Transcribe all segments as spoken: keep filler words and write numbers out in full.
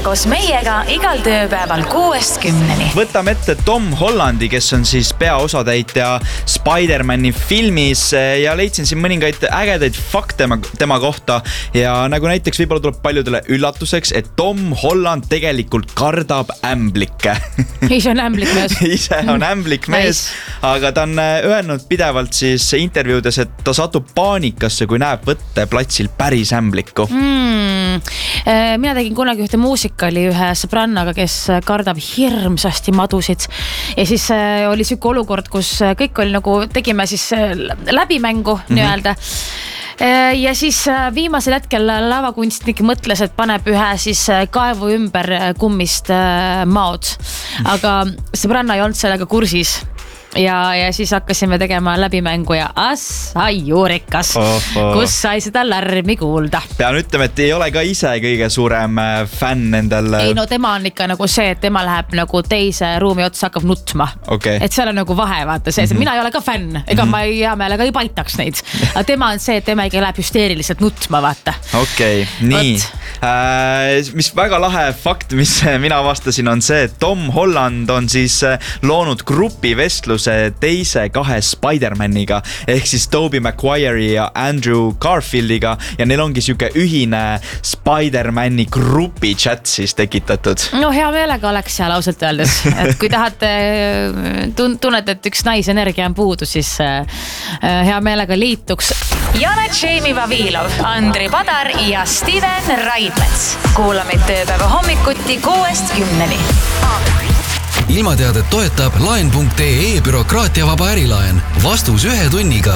koos meiega igal tööpäeval kuuest kümneni. Võtame ette Tom Hollandi, kes on siis peaosatäitja Spider-Mani filmis ja leidsin siin mõningaid ägedaid fakte tema, tema kohta ja nagu näiteks võib-olla tuleb paljudele üllatuseks, et Tom Holland tegelikult kardab ämblikke. Ise on ämblik mees. Ise on ämblik mees, aga ta on öelnud pidevalt siis intervjuudes, et ta satub paanikasse, kui näeb võtteplatsil päris ämblikku. Mm. Mina tegin kunagi ühte muusikali ühe sõbrannaga, kes kardab hirmsasti madusid ja siis oli siuke olukord, kus kõik oli nagu, tegime siis läbimängu mm-hmm. nii-öelda ja siis viimasel hetkel lavakunstnik mõtles, et paneb ühe siis kaevu ümber kummist maod, aga sõbranna ei olnud sellega kursis ja, ja siis hakkasime tegema läbimängu ja assai juurikas, oh, oh. kus sai seda lärmi kuulda. Pean ütlema, et ei ole ka ise kõige suurem fänn endal. Ei no tema on ikka nagu see, et tema läheb nagu teise ruumi otsa, hakkab nutma okay. et seal on nagu vahe, vaata see, mm-hmm. mina ei ole ka fänn, ega mm-hmm. ma hea meelega ei paitaks neid, aga tema on see, et tema ikka läheb hüsteeriliselt nutma, vaata. Okei, okay, nii äh, mis väga lahe fakt, mis mina vastasin, on see, et Tom Holland on siis loonud grupi vestlus teise kahe Spider-Maniga ehk siis Tobey Maguire'i ja Andrew Garfieldiga ja neil ongi siuke ühine Spider-Mani grupi chat siis tekitatud. No hea meelega oleks seal ausalt öeldes, et kui tahate tunnete, et üks naisenergia on puudu, siis hea meelega liituks. Janet Jamie Vavilov, Andri Padar ja Steven Raidmets. Kuulamid tööpäeva hommikuti kuuest kümneni. Ilmateadet toetab laen punkt ee bürokraatiavaba ärilaen. Vastus ühe tunniga.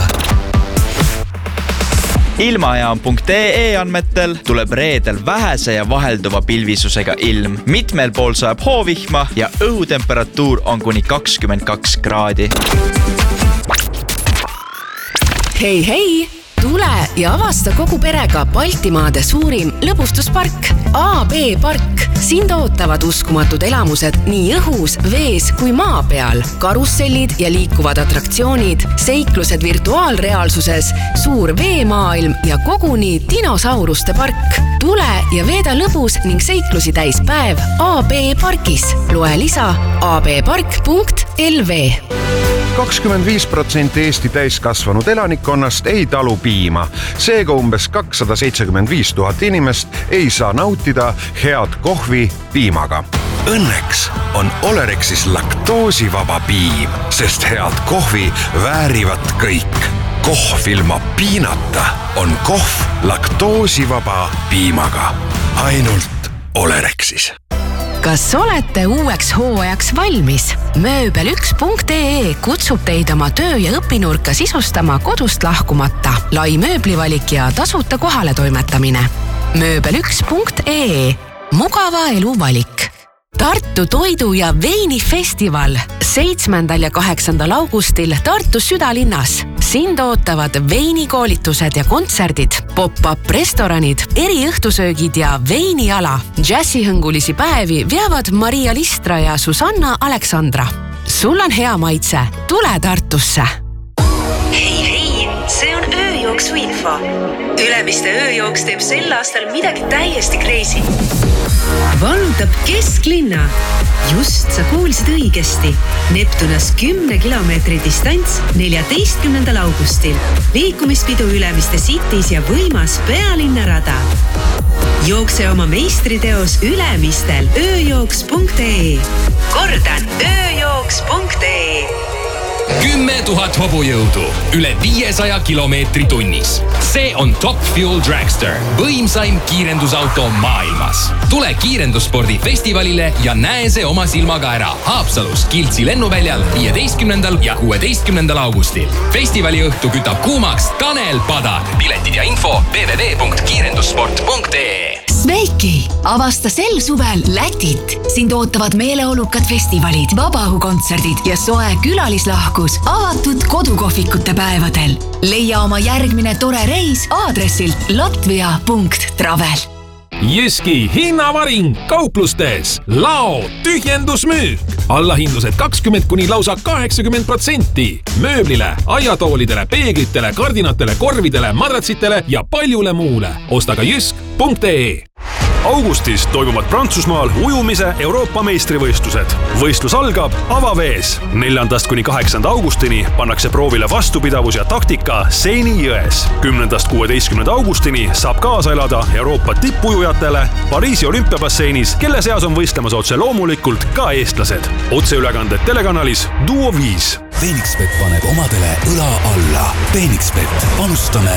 Ilmajaam punkt ee andmetel tuleb reedel vähese ja vahelduva pilvisusega ilm. Mitmel pool saab hoovihma ja õhutemperatuur on kuni kakskümmend kaks kraadi. Hei, hei! Tule ja avasta kogu perega Baltimaade suurim lõbustuspark A B park. Sind ootavad uskumatud elamused nii õhus, vees kui maa peal. Karussellid ja liikuvad atraktsioonid, seiklused virtuaalreaalsuses, suur veemaailm ja koguni dinosauruste park. Tule ja veeda lõbus ning seiklusi täis päev A B parkis. Loe lisa a b park punkt l v. kakskümmend viis protsenti Eesti täiskasvanud elanikkonnast ei talu piima. Seega umbes kakssada seitsekümmend viis tuhat inimest ei saa nautida head kohvi piimaga. Õnneks on Olerexis laktoosivaba piim, sest head kohvi väärivad kõik. Kohv ilma piinata on kohv laktoosivaba piimaga. Ainult Olerexis. Kas olete uueks hooajaks valmis? Mööbel üks punkt ee kutsub teid oma töö- ja õpinurka sisustama kodust lahkumata. Lai mööblivalik ja tasuta kohale toimetamine. Mööbel üks punkt ee. Mugava elu valik. Tartu toidu- ja veinifestival seitsmendal ja kaheksandal augustil Tartu südalinnas. Sind ootavad veinikoolitused ja kontserdid, pop-up restoranid, eriõhtusöögid ja veiniala. Džässihõngulisi päevi veavad Maria Listra ja Susanna Aleksandra. Sul on hea maitse. Tule Tartusse. Hei, hei, see on ööjooksu info. Ülemiste ööjooks teeb sel aastal midagi täiesti crazy. Vallutab kesklinna. Just sa kuulsid õigesti. Neptunas kümne kilomeetri distants neljateistkümnendal augustil. Liikumispidu Ülemiste Cities ja võimas pealinnarada. Jookse oma meistriteos Ülemistel ööjooks punkt ee. Kordan ööjooks punkt ee. kümme tuhat hobujõudu, üle viiesaja kilomeetri tunnis. See on Top Fuel Dragster, võimsaim kiirendusauto maailmas. Tule kiirendusspordi festivalile ja näe see oma silmaga ära Haapsalus Kiltsi lennuväljal viieteistkümnendal ja kuueteistkümnendal augustil. Festivali õhtu kütab kuumaks Tanel Padar. Piletid ja info w w w punkt kiirendussport punkt ee. Sveiki! Avasta sel suvel Lätit. Sind ootavad meeleolukad festivalid, vabaõhukontserdid ja soe külalislahkus avatud kodukohvikute päevadel. Leia oma järgmine tore reis aadressilt latvia punkt travel. Jyski hinnavaring kauplustes. Lao tühjendusmüük. Allahindlused kakskümmend kuni lausa kaheksakümmend protsenti. Mööblile, aiatoolidele, peeglitele, kardinatele, korvidele, madratsitele ja paljule muule. Osta ka jysk punkt ee. augustis toimuvad Prantsusmaal ujumise Euroopa meistrivõistlused. Võistlus algab avavees. neljandast kuni kaheksanda augustini pannakse proovile vastupidavus ja taktika Seini jões. kümnendast kuueteistkümnenda augustini saab kaasa elada Euroopa tippujujatele Pariisi olümpiabasseinis, kelle seas on võistlemas otse loomulikult ka eestlased. Otseülekanded telekanalis Duo viis. Phoenixbet paneb omadele õla alla. Phoenixbet, panustame